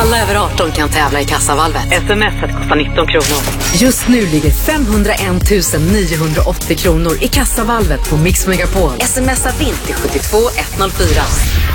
Alla över 18 kan tävla i Kassavalvet. SMS-et kostar 19 kronor. Just nu ligger 501 980 kronor i Kassavalvet på Mix Megapol. SMS-a vint till 72104.